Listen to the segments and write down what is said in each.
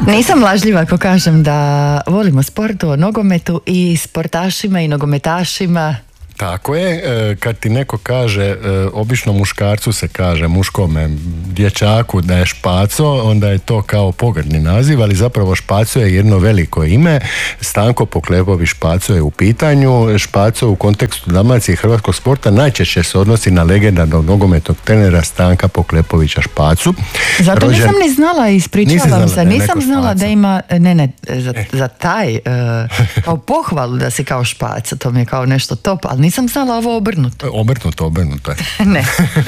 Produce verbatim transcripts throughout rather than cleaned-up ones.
Nisam lažljiva ako kažem da volimo sport o nogometu i sportašima i nogometašima. Tako je, kad ti neko kaže, obično muškarcu se kaže, muškome dječaku da je Špaco, onda je to kao pogrdni naziv, ali zapravo Špaco je jedno veliko ime. Stanko Poklepović Špaco je u pitanju. Špaco u kontekstu Dalmacije i hrvatskog sporta najčešće se odnosi na legendarnog nogometnog trenera Stanka Poklepovića Špacu. Zato Rođen... nisam ni znala, ispričavam znala se, nisam znala Špaco. Da ima, ne ne, za, e. za taj, uh, kao pohvalu da si kao Špaco, to mi je kao nešto top, ali nisam znala ovo obrnuto. Obrnuto, obrnuto je. Ne.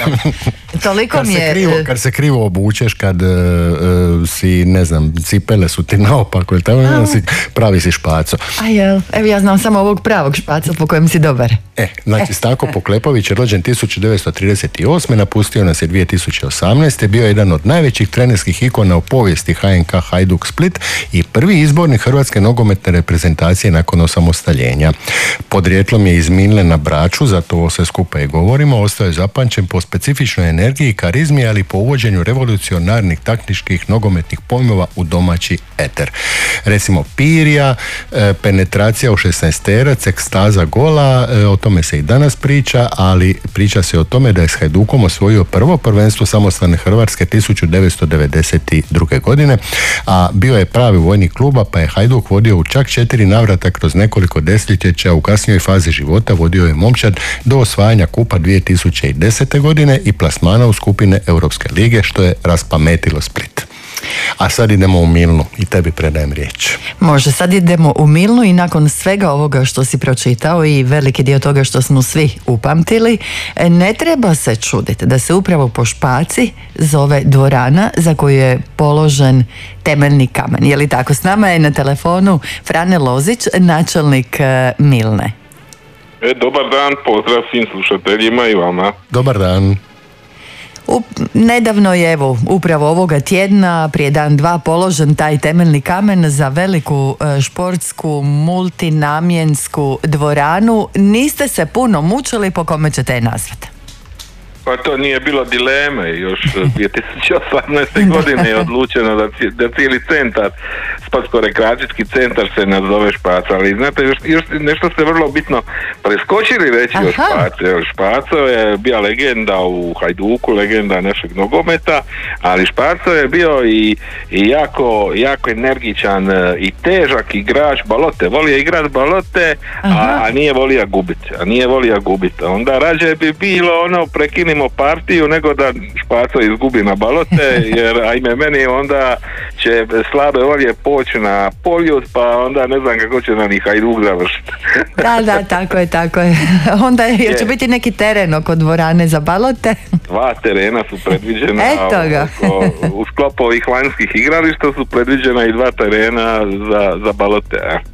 Toliko kad mi je... Se krivo, kad se krivo obučeš, kad uh, si, ne znam, cipele su ti naopako, ili tako, ne si, pravi si Špaco. A jel, evo ja znam samo ovog pravog Špaca po kojem si dobar. E, znači Stanko Poklepović je rođen tisuću devetsto trideset osme. napustio nas je dvije tisuće osamnaeste. Bio je jedan od najvećih trenerskih ikona u povijesti H N K Hajduk Split i prvi izbornik hrvatske nogometne reprezentacije nakon osamostaljenja. Podrijetlom je iz Milne na Braču, zato ovo sve skupa i govorimo. Ostao je zapamćen po specifičnoj energiji i karizmi, ali po uvođenju revolucionarnih taktičkih nogometnih pojmova u domaći eter. Recimo Pirija, penetracija u šesnaesterac, ekstaza gola, o tome se i danas priča, ali priča se o tome da je s Hajdukom osvojio prvo prvenstvo samostalne Hrvatske tisuću devetsto devedeset druge. godine, a bio je pravi vojnik kluba, pa je Hajduk vodio u čak četiri navrata kroz nekoliko desetljeća. U kasnijoj fazi života vodio je momčad do osvajanja kupa dvije tisuće desete. godine i plasmana u skupine Europske lige, što je raspametilo Split. A sad idemo u Milnu i tebi predajem riječ. Može, sad idemo u Milnu i nakon svega ovoga što si pročitao i veliki dio toga što smo svi upamtili, ne treba se čuditi da se upravo po Špaci zove dvorana za koju je položen temeljni kamen. Je li tako? S nama je na telefonu Frane Lozić, načelnik Milne. E, dobar dan, pozdrav svim slušateljima i vama. Dobar dan. U, nedavno je, evo, upravo ovoga tjedna, prije dan dva, položen taj temeljni kamen za veliku e, športsku multinamjensku dvoranu. Niste se puno mučili po kome ćete je nazvati? Pa to nije bilo dileme, još dvije tisuće osamnaeste. godine je odlučeno da, da cijeli centar, sportsko-rekreacijski centar se nazove Špac, ali znate, još, još nešto ste vrlo bitno preskočili reći o Špacu. Špaco je bio legenda u Hajduku, legenda našeg nogometa, ali Špaco je bio i, i jako, jako energičan i težak igrač balote, volio igrati balote, a, a nije volio gubiti, a nije volio gubiti. Onda rađe bi bilo ono, prekinimo partiju nego da Špaco izgubi na balote, jer ajme meni onda će slabe volje poći na Poljud, pa onda ne znam kako će na njih Hajduk završiti. Da, da, tako je, tako je. Onda je, će biti neki teren oko dvorane za balote? Dva terena su predviđena. Eto ga. U sklopu ovih vanjskih igrališta su predviđena i dva terena za, za balote.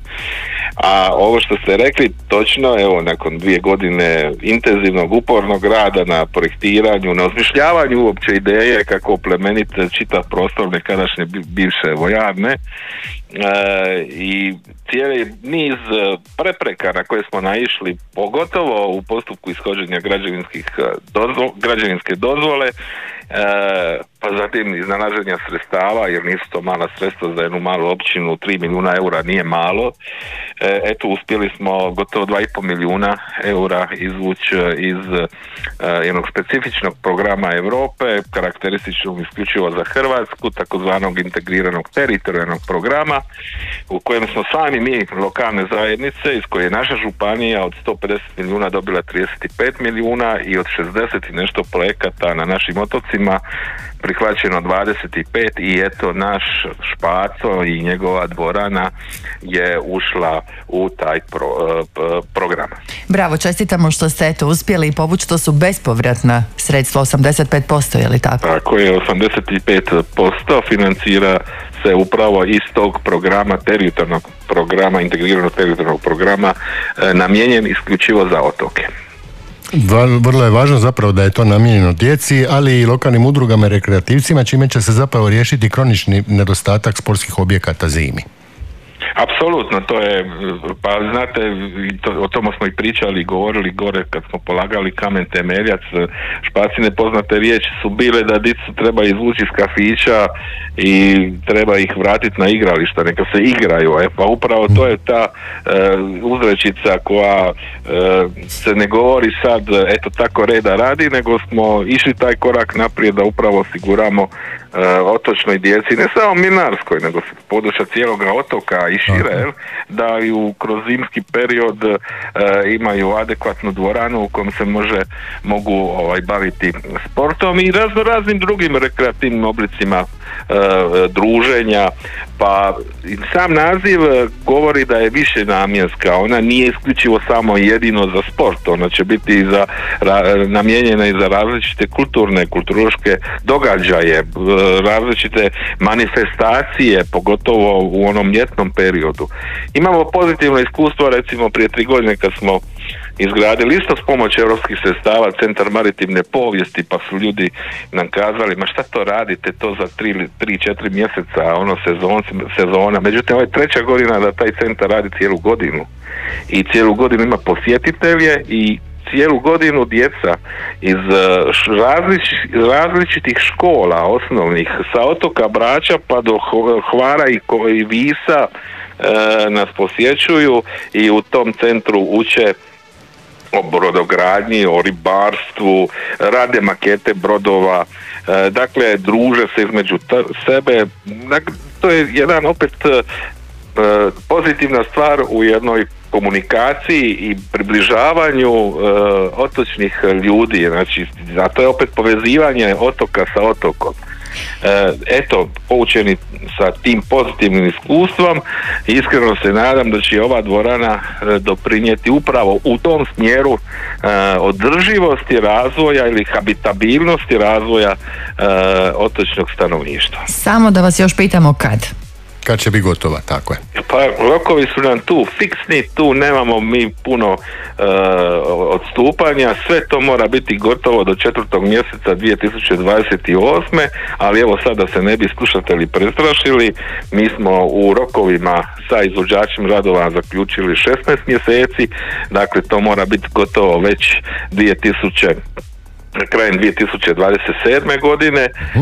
A ovo što ste rekli, točno, evo, nakon dvije godine intenzivnog, upornog rada na projektiranju, na osmišljavanju uopće ideje kako oplemeniti čitav prostor nekadašnje bivše vojarne, e, i cijeli niz prepreka na koje smo naišli, pogotovo u postupku ishođenja građevinskih dozvo, građevinske dozvole, e, pa zatim iznalaženja sredstava, jer nisu to mala sredstva za jednu malu općinu, tri milijuna eura nije malo. E, eto, uspjeli smo gotovo dva i pol milijuna eura izvući iz e, jednog specifičnog programa Europe, karakterističnog isključivo za Hrvatsku, takozvanog integriranog teritorijalnog programa, u kojem smo sami mi, lokalne zajednice, iz koje je naša županija od sto pedeset milijuna dobila trideset pet milijuna i od šezdeset i nešto projekata na našim otocima prihvaćeno dvadeset pet, i eto naš Špaco i njegova dvorana je ušla u taj pro, uh, program. Bravo, čestitamo što ste eto uspjeli povući, to su bespovratna sredstva, osamdeset pet posto, je li tako? Tako je, osamdeset pet posto financira se upravo iz tog programa, teritorijalnog programa, integriranog teritorijalnog programa, e, namijenjen isključivo za otoke. Vrlo je važno zapravo da je to namijenjeno djeci, ali i lokalnim udrugama i rekreativcima, čime će se zapravo riješiti kronični nedostatak sportskih objekata zimi. Apsolutno, to je, pa znate, to, o tomu smo i pričali, govorili gore kad smo polagali kamen temeljac. Špacine poznate riječi su bile da dicu treba izvući iz kafića i treba ih vratiti na igrališta, neka se igraju. E, pa upravo to je ta e, uzrečica koja e, se ne govori sad, eto tako reda radi, nego smo išli taj korak naprijed da upravo osiguramo e, otočnoj djeci, ne samo Milnarskoj, nego s područja cijeloga otoka i šire, jel, da ju kroz zimski period e, imaju adekvatnu dvoranu u kojom se može, mogu ovaj, baviti sportom i razno raznim drugim rekreativnim oblicima e, druženja. Pa sam naziv govori da je više namjenska, ona nije isključivo samo jedino za sport, ona će biti i za, ra, namijenjena i za različite kulturne, kulturološke događaje, različite manifestacije, pogotovo u onom ljetnom periodu. Imamo pozitivno iskustvo, recimo prije tri godine kad smo izgradili isto s pomoć europskih sredstava Centar maritimne povijesti, pa su ljudi nam kazali, ma šta to radite, to za tri četiri mjeseca, ono sezon, sezona. Međutim, ovo je treća godina da taj centar radi cijelu godinu i cijelu godinu ima posjetitelje i cijelu godinu djeca iz različ, različitih škola osnovnih, sa otoka Brača pa do Hvara i, i Visa e, nas posjećuju i u tom centru uče o brodogradnji, o ribarstvu, rade makete brodova, e, dakle druže se između t- sebe. Dakle, to je jedan opet e, pozitivna stvar u jednoj komunikaciji i približavanju e, otočnih ljudi, znači, a to je opet povezivanje otoka sa otokom. E, eto, poučeni sa tim pozitivnim iskustvom, iskreno se nadam da će ova dvorana e, doprinijeti upravo u tom smjeru e, održivosti razvoja ili habitabilnosti razvoja e, otočnog stanovništva. Samo da vas još pitamo kad? Kad će biti gotova, tako je. Pa rokovi su nam tu fiksni, tu nemamo mi puno e, odstupanja, sve to mora biti gotovo do četvrtog mjeseca dvije tisuće dvadeset osme, ali evo sad da se ne bi slušatelji prestrašili, mi smo u rokovima sa izvođačem radova zaključili šesnaest mjeseci, dakle to mora biti gotovo već dvije tisuće krajem dvije tisuće dvadeset sedme godine, uh-huh.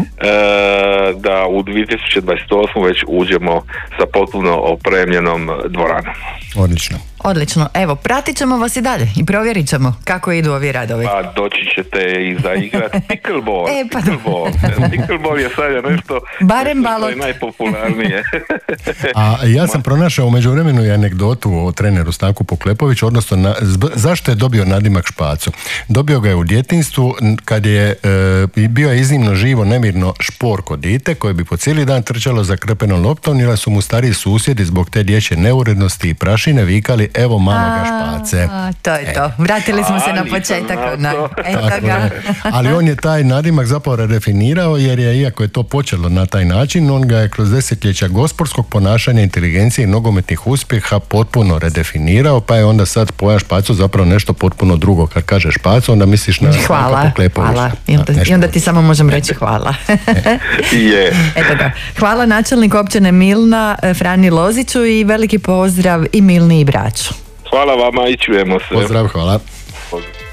e, da u dvije tisuće dvadeset osme već uđemo sa potpuno opremljenom dvoranom. Odlično. Odlično. Evo, pratit ćemo vas i dalje i provjerit ćemo kako idu ovi radovi. Pa doći ćete i zaigrati pickleball. E, pa pickleball. Pickleball je sad nešto, barem nešto balot. što je najpopularnije. A ja sam pronašao u međuvremenu i anegdotu o treneru Stanku Poklepoviću, odnosno na, zb, zašto je dobio nadimak Špacu. Dobio ga je u djetinjstvu kad je e, bio je iznimno živo, nemirno šporko dite koje bi po cijeli dan trčalo za krpenom loptom, jer su mu stariji susjedi zbog te dječje neurednosti i prašine vikali evo mama ga Špace. A, to je e. to. Vratili smo se na početak. Na, eto ga. Ali on je taj nadimak zapravo redefinirao, jer je, iako je to počelo na taj način, on ga je kroz desetljeća gospodskog ponašanja, inteligencije i nogometnih uspjeha potpuno redefinirao, pa je onda sad pojam Špacu zapravo nešto potpuno drugo. Kad kažeš Špacu, onda misliš na hvala, hvala. I onda, i onda ti samo možem reći hvala. Je. Eto ga. Hvala načelnik općine Milna Frani Loziću i veliki pozdrav i Milni i Braču. Hvala vama i čujemo se. Pozdrav, hvala.